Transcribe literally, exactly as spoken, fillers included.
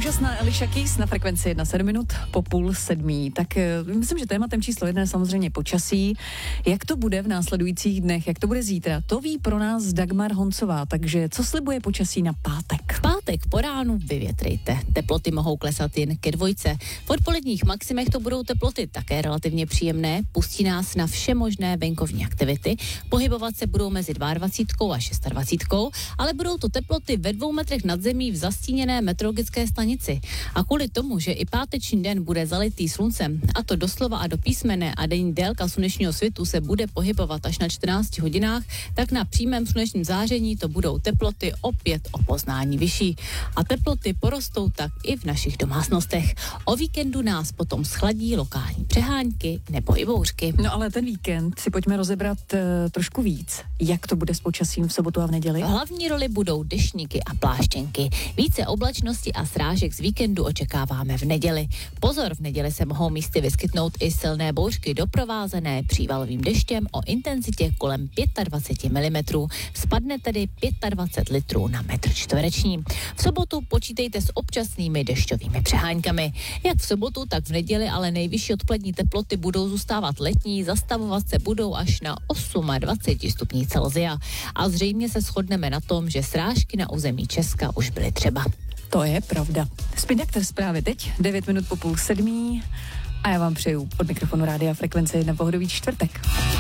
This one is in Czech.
Úžasná Alicia Keys na frekvenci jedna sedm minut po půl sedmí. Tak myslím, že tématem číslo jedna je samozřejmě počasí. Jak to bude v následujících dnech, jak to bude zítra, to ví pro nás Dagmar Honcová. Takže co slibuje počasí na pátek? V pátek po ránu vyvětrejte. Teploty mohou klesat jen ke dvojce. V odpoledních maximech to budou teploty také relativně příjemné. Pustí nás na vše možné venkovní aktivity. Pohybovat se budou mezi dvacet dva a dvacet šest, ale budou to teploty ve dvou metrech nad zemí v zastíněné meteorologické stanici. A kvůli tomu, že i páteční den bude zalitý sluncem, a to doslova a do písmene, a denní délka slunečního svitu se bude pohybovat až na čtrnácti hodinách, tak na přímém slunečním záření to budou teploty opět o poznání vyšší. A teploty porostou tak i v našich domácnostech. O víkendu nás potom schladí lokální přehánky nebo i bouřky. No ale ten víkend si pojďme rozebrat uh, trošku víc. Jak to bude s počasím v sobotu a v neděli? V hlavní roli budou deštníky a pláštěnky. Více oblačnosti a srážek z víkendu očekáváme v neděli. Pozor, v neděli se mohou místy vyskytnout i silné bouřky doprovázené přívalovým deštěm o intenzitě kolem dvacet pět milimetrů. Spadne tedy dvacet pět litrů na metr čtvereční. V sobotu počítejte s občasnými dešťovými přeháňkami. Jak v sobotu, tak v neděli, ale nejvyšší odpolední teploty budou zůstávat letní, zastavovat se budou až na dvacet osm stupňů Celsia. A zřejmě se shodneme na tom, že srážky na území Česka už byly třeba. To je pravda. Spin Doctor zprávy teď, devět minut po půl sedmí, a já vám přeju od mikrofonu Rádia Frekvence jedna pohodový čtvrtek.